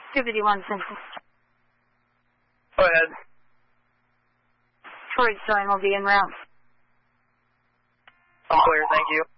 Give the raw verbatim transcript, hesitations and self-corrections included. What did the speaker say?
two fifty-one Central. Go ahead. Detroit showing will be en route. I'm clear, thank you.